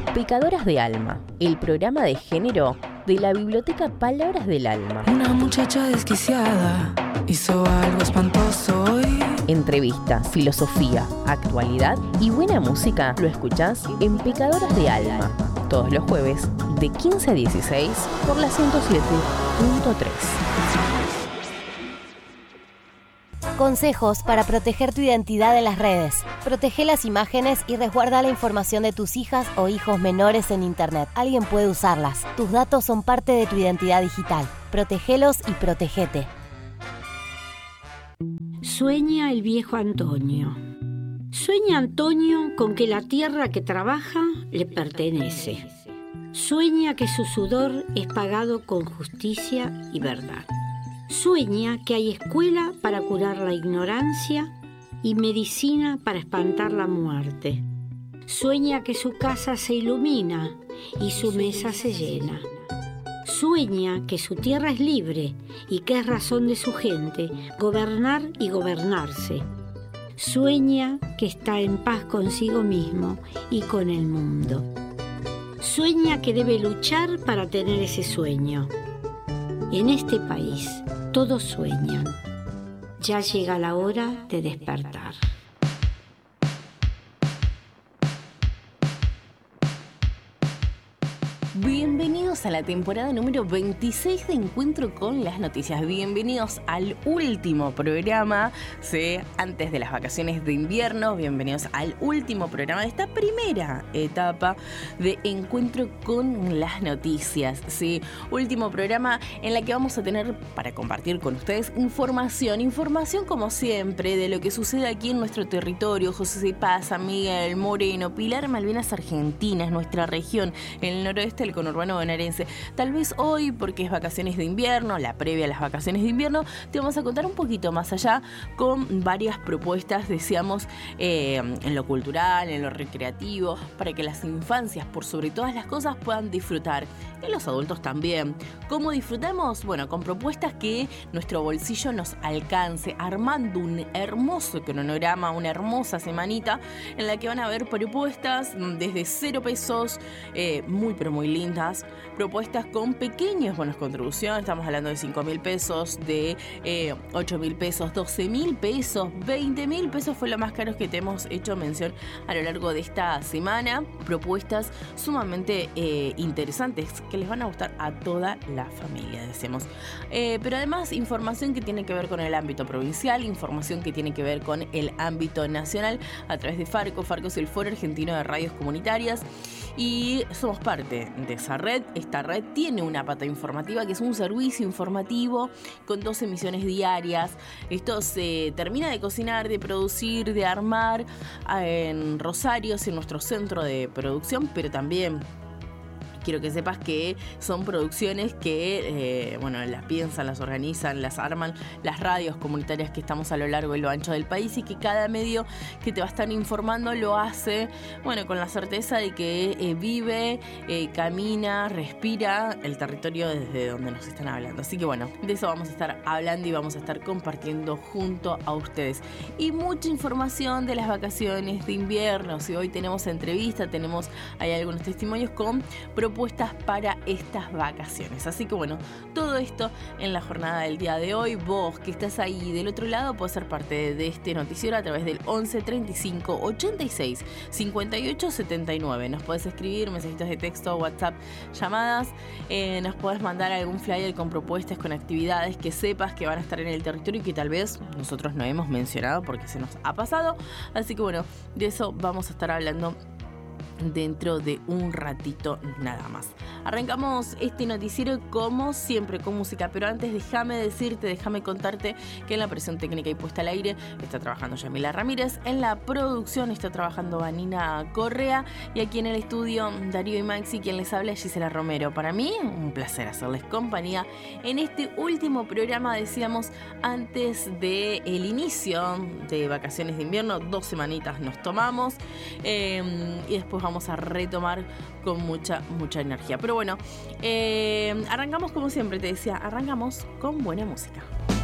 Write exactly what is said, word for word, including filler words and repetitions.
Pecadoras de Alma, el programa de género de la biblioteca Palabras del Alma. Una muchacha desquiciada hizo algo espantoso hoy. Entrevistas, filosofía, actualidad y buena música lo escuchás en Pecadoras de Alma, todos los jueves de quince a dieciséis por la ciento siete punto tres. Consejos para proteger tu identidad en las redes. Protege las imágenes y resguarda la información de tus hijas o hijos menores en internet. Alguien puede usarlas. Tus datos son parte de tu identidad digital. Protégelos y protégete. Sueña el viejo Antonio. Sueña Antonio con que la tierra que trabaja le pertenece. Sueña que su sudor es pagado con justicia y verdad. Sueña que hay escuela para curar la ignorancia y medicina para espantar la muerte. Sueña que su casa se ilumina y su mesa se llena. Sueña que su tierra es libre y que es razón de su gente gobernar y gobernarse. Sueña que está en paz consigo mismo y con el mundo. Sueña que debe luchar para tener ese sueño. En este país todos sueñan. Ya llega la hora de despertar. Bienvenidos a la temporada número veintiséis de Encuentro con las Noticias. Bienvenidos al último programa, ¿sí? Antes de las vacaciones de invierno. Bienvenidos al último programa de esta primera etapa de Encuentro con las Noticias, ¿sí? Último programa en la que vamos a tener para compartir con ustedes información, información como siempre de lo que sucede aquí en nuestro territorio. José de Paz, San Miguel, Moreno, Pilar, Malvinas Argentinas, nuestra región, en el noroeste del conurbano bonaerense. Tal vez hoy, porque es vacaciones de invierno, la previa a las vacaciones de invierno, te vamos a contar un poquito más allá con varias propuestas, decíamos, eh, en lo cultural, en lo recreativo, para que las infancias, por sobre todas las cosas, puedan disfrutar. Y los adultos también. ¿Cómo disfrutamos? Bueno, con propuestas que nuestro bolsillo nos alcance, armando un hermoso cronograma, una hermosa semanita, en la que van a haber propuestas desde cero pesos, eh, muy pero muy lindas, propuestas con pequeños bonos contribución. Estamos hablando de cinco mil pesos, de eh, ocho mil pesos, doce mil pesos, veinte mil pesos fue lo más caro que te hemos hecho mención a lo largo de esta semana. Propuestas sumamente eh, interesantes que les van a gustar a toda la familia, decimos. Eh, pero además información que tiene que ver con el ámbito provincial, información que tiene que ver con el ámbito nacional a través de Farco. Farco es el Foro Argentino de Radios Comunitarias y somos parte de esa red. Esta red tiene una pata informativa que es un servicio informativo con dos emisiones diarias. Esto se termina de cocinar, de producir, de armar en Rosario, en nuestro centro de producción, pero también quiero que sepas que son producciones que, eh, bueno, las piensan, las organizan, las arman las radios comunitarias que estamos a lo largo y lo ancho del país, y que cada medio que te va a estar informando lo hace, bueno, con la certeza de que eh, vive, eh, camina, respira el territorio desde donde nos están hablando. Así que bueno, de eso vamos a estar hablando y vamos a estar compartiendo junto a ustedes. Y mucha información de las vacaciones de invierno. Si hoy tenemos entrevista, tenemos, hay algunos testimonios con propuestas para estas vacaciones. Así que bueno, todo esto en la jornada del día de hoy. Vos que estás ahí del otro lado podés ser parte de este noticiero a través del once treinta y cinco ochenta y seis cincuenta y ocho setenta y nueve. Nos podés escribir mensajitos de texto, WhatsApp, llamadas. Eh, nos podés mandar algún flyer con propuestas, con actividades que sepas que van a estar en el territorio y que tal vez nosotros no hemos mencionado porque se nos ha pasado. Así que bueno, de eso vamos a estar hablando dentro de un ratito nada más. Arrancamos este noticiero como siempre con música, pero antes déjame decirte, déjame contarte que en la presión técnica y puesta al aire está trabajando Yamila Ramírez, en la producción está trabajando Vanina Correa y aquí en el estudio Darío y Maxi, quien les habla, Gisela Romero. Para mí un placer hacerles compañía en este último programa, decíamos, antes del inicio de vacaciones de invierno. Dos semanitas nos tomamos eh, y después vamos a retomar con mucha, mucha energía. Pero bueno, eh, arrancamos como siempre, te decía, arrancamos con buena música.